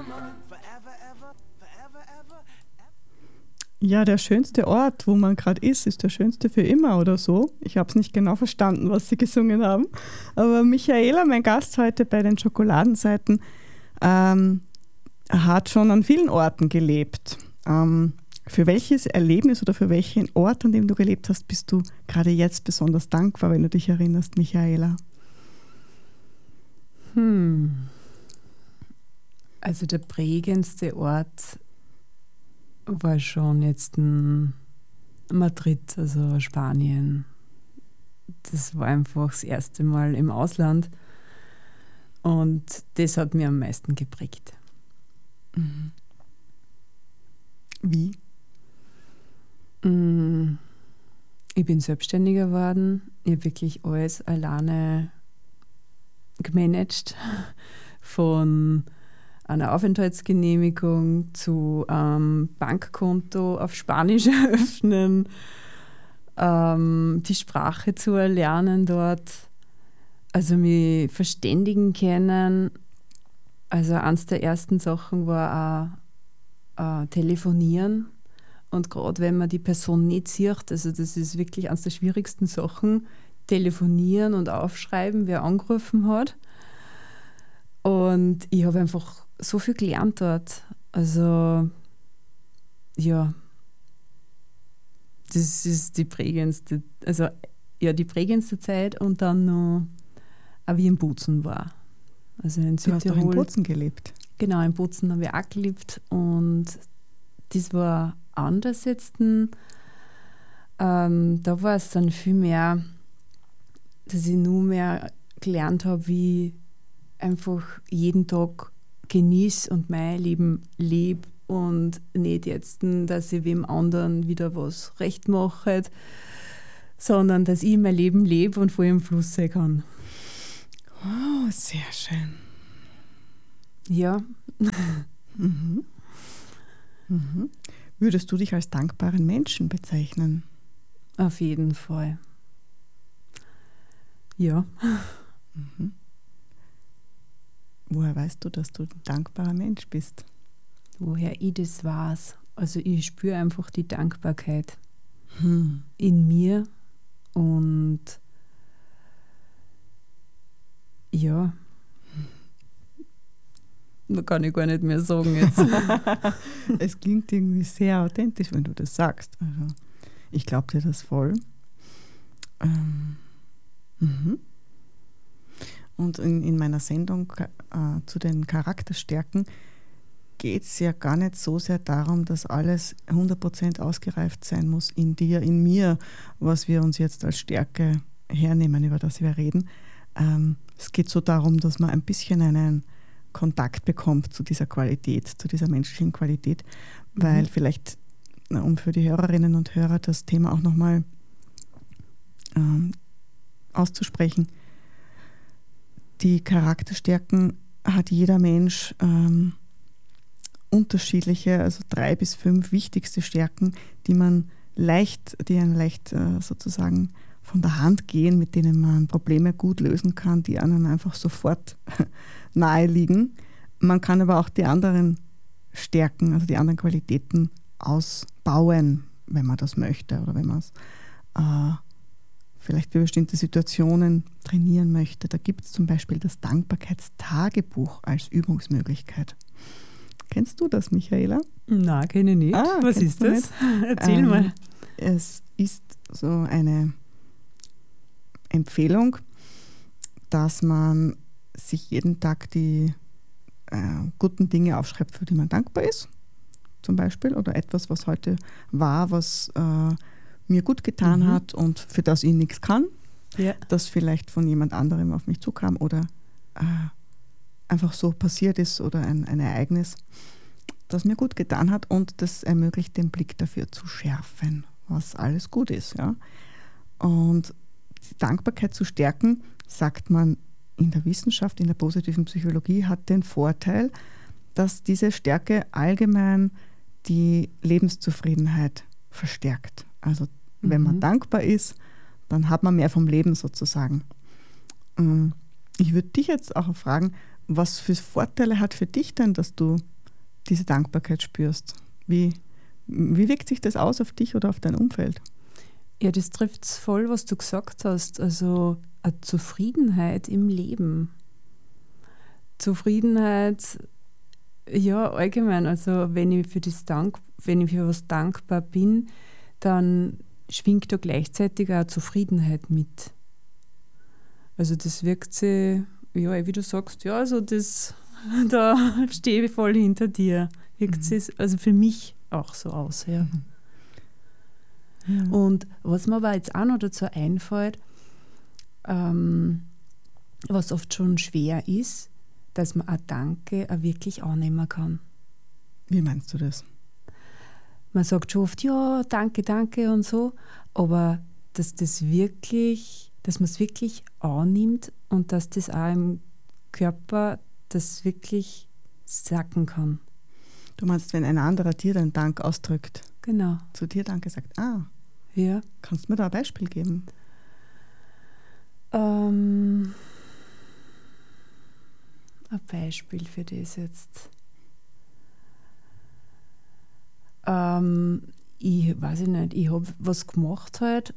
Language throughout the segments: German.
Ja, der schönste Ort, wo man gerade ist der schönste für immer oder so. Ich habe es nicht genau verstanden, was Sie gesungen haben. Aber Michaela, mein Gast heute bei den Schokoladenseiten, hat schon an vielen Orten gelebt. Für welches Erlebnis oder für welchen Ort, an dem du gelebt hast, bist du gerade jetzt besonders dankbar, wenn du dich erinnerst, Michaela? Also der prägendste Ort war schon jetzt Madrid, also Spanien. Das war einfach das erste Mal im Ausland und das hat mir am meisten geprägt. Mhm. Wie? Ich bin selbstständiger geworden. Ich habe wirklich alles alleine gemanagt. Von einer Aufenthaltsgenehmigung zu Bankkonto auf Spanisch eröffnen, die Sprache zu erlernen dort, also mich verständigen können. Also eines der ersten Sachen war auch telefonieren. Und gerade wenn man die Person nicht sieht, also das ist wirklich eines der schwierigsten Sachen, telefonieren und aufschreiben, wer angerufen hat. Und ich habe einfach so viel gelernt dort. Also ja, das ist die prägendste, also ja, die prägendste Zeit und dann noch auch wie in Bozen war. Also in Du hast doch in Bozen gelebt. Genau, in Bozen habe ich auch gelebt und das war anders jetzt. Da war es dann viel mehr, dass ich nur mehr gelernt habe, wie einfach jeden Tag genieße und mein Leben lebe und nicht jetzt, dass ich wem anderen wieder was recht mache, sondern dass ich mein Leben lebe und voll im Fluss sein kann. Oh, sehr schön. Ja. Mhm. Mhm. Würdest du dich als dankbaren Menschen bezeichnen? Auf jeden Fall. Ja. Mhm. Woher weißt du, dass du ein dankbarer Mensch bist? Woher ich das weiß. Also ich spüre einfach die Dankbarkeit in mir und ja, da kann ich gar nicht mehr sagen jetzt. Es klingt irgendwie sehr authentisch, wenn du das sagst. Also, ich glaube dir das voll. Und in meiner Sendung zu den Charakterstärken geht es ja gar nicht so sehr darum, dass alles 100% ausgereift sein muss in dir, in mir, was wir uns jetzt als Stärke hernehmen, über das wir reden. Es geht so darum, dass man ein bisschen einen Kontakt bekommt zu dieser Qualität, zu dieser menschlichen Qualität, weil vielleicht, um für die Hörerinnen und Hörer das Thema auch nochmal auszusprechen, die Charakterstärken hat jeder Mensch unterschiedliche, also 3 bis 5 wichtigste Stärken, die einem leicht sozusagen von der Hand gehen, mit denen man Probleme gut lösen kann, die einem einfach sofort nahe liegen. Man kann aber auch die anderen Stärken, also die anderen Qualitäten ausbauen, wenn man das möchte oder wenn man es vielleicht für bestimmte Situationen trainieren möchte. Da gibt es zum Beispiel das Dankbarkeitstagebuch als Übungsmöglichkeit. Kennst du das, Michaela? Nein, kenne ich nicht. Was ist das? Erzähl mal. Es ist so eine Empfehlung, dass man sich jeden Tag die guten Dinge aufschreibt, für die man dankbar ist, zum Beispiel, oder etwas, was heute war, was mir gut getan hat und für das ich nichts kann, das vielleicht von jemand anderem auf mich zukam oder einfach so passiert ist oder ein Ereignis, das mir gut getan hat, und das ermöglicht, den Blick dafür zu schärfen, was alles gut ist. Ja? Und die Dankbarkeit zu stärken, sagt man in der Wissenschaft, in der positiven Psychologie, hat den Vorteil, dass diese Stärke allgemein die Lebenszufriedenheit verstärkt. Also wenn man dankbar ist, dann hat man mehr vom Leben sozusagen. Ich würde dich jetzt auch fragen, was für Vorteile hat für dich denn, dass du diese Dankbarkeit spürst? Wie wirkt sich das aus auf dich oder auf dein Umfeld? Ja, das trifft voll, was du gesagt hast. Also eine Zufriedenheit im Leben. Zufriedenheit, ja, allgemein. Also wenn ich für was dankbar bin, dann schwingt da gleichzeitig auch Zufriedenheit mit. Also das wirkt sich, ja, wie du sagst, ja, also da stehe ich voll hinter dir. Wirkt sich also für mich auch so aus, ja. Ja. Und was mir aber jetzt auch noch dazu einfällt, was oft schon schwer ist, dass man ein Danke auch wirklich annehmen kann. Wie meinst du das? Man sagt schon oft, ja, danke, danke und so, aber dass man es wirklich annimmt und dass das auch im Körper das wirklich sacken kann. Du meinst, wenn ein anderer dir den Dank ausdrückt? Genau. Zu dir Danke sagt, ja. Kannst du mir da ein Beispiel geben? Ein Beispiel für das jetzt. Ich weiß nicht, ich habe was gemacht halt.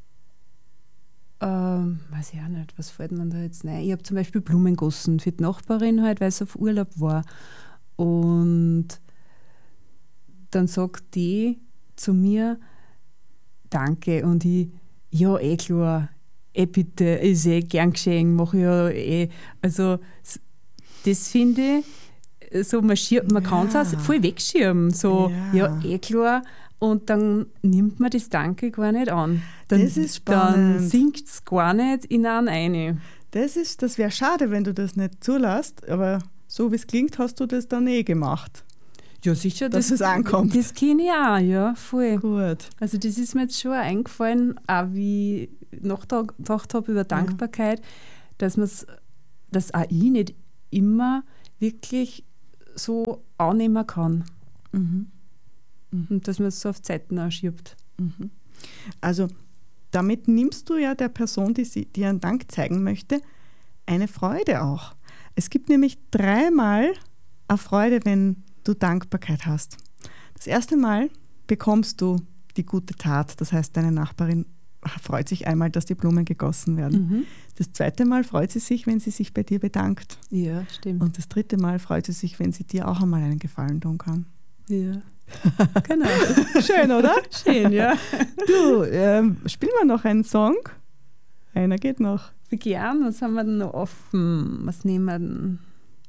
Weiß ich auch nicht, was fällt mir da jetzt rein? Ich habe zum Beispiel Blumen gegossen für die Nachbarin halt, weil sie auf Urlaub war. Und dann sagt die zu mir, danke. Und ich, ja, klar, bitte, ist gern geschehen, mache ich ja Also das finde ich, so man kann es auch voll wegschirmen. So, ja, klar. Und dann nimmt man das Danke gar nicht an. Das ist spannend. Dann sinkt es gar nicht in einen rein. Das wäre schade, wenn du das nicht zulässt, aber so wie es klingt, hast du das dann gemacht. Ja, sicher, dass es ankommt. Das kenne ich auch, ja, voll. Gut. Also das ist mir jetzt schon eingefallen, auch wie ich nachgedacht habe über Dankbarkeit, dass auch ich nicht immer wirklich so annehmen kann. Mhm. Und dass man es so auf Zeiten auch schiebt. Mhm. Also damit nimmst du ja der Person, die dir einen Dank zeigen möchte, eine Freude auch. Es gibt nämlich 3-mal eine Freude, wenn du Dankbarkeit hast. Das erste Mal bekommst du die gute Tat, das heißt, deine Nachbarin freut sich einmal, dass die Blumen gegossen werden. Mhm. Das zweite Mal freut sie sich, wenn sie sich bei dir bedankt. Ja, stimmt. Und das dritte Mal freut sie sich, wenn sie dir auch einmal einen Gefallen tun kann. Ja, genau. Schön, oder? Schön, ja. Du, spielen wir noch einen Song? Einer geht noch. Wie gern, was haben wir denn noch offen? Was nehmen wir denn?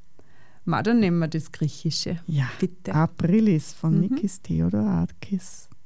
Dann nehmen wir das Griechische. Ja, bitte. Aprilis von Nikis Theodorakis.